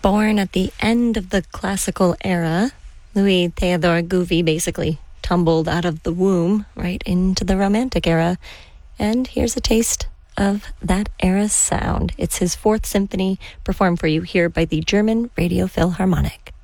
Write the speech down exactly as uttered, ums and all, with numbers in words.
Born at the end of the classical era, Louis Theodore Gouvy basically tumbled out of the womb right into the Romantic era. And here's a taste of that era's sound. It's his Fourth Symphony, performed for you here by the German Radio Philharmonic.